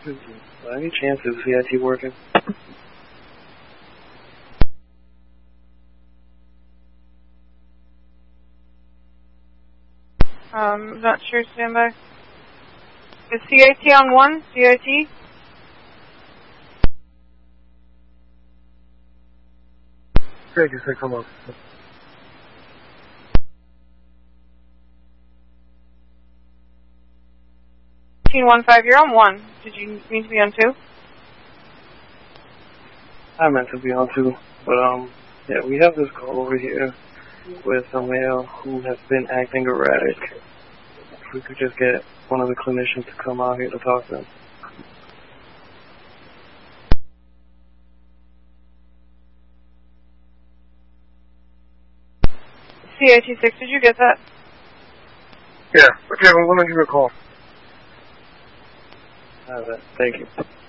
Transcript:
By any chance is CIT working? Not sure, standby. Is CIT on 1? CIT? Greg, you said come on. Team 1-5, you're on 1. Did you mean to be on 2? I meant to be on 2, but yeah, we have this call over here with a male who has been acting erratic. If we could just get one of the clinicians to come out here to talk to him. CIT 6, did you get that? Yeah, okay, I'm going to give you a call. Thank you.